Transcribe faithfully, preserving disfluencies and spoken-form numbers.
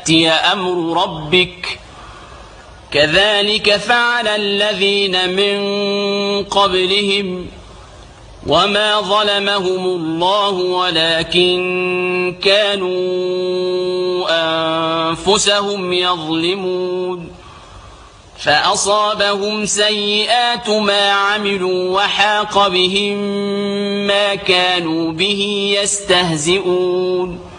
يأتي أمر ربك كذلك فعل الذين من قبلهم وما ظلمهم الله ولكن كانوا أنفسهم يظلمون فأصابهم سيئات ما عملوا وحاق بهم ما كانوا به يستهزئون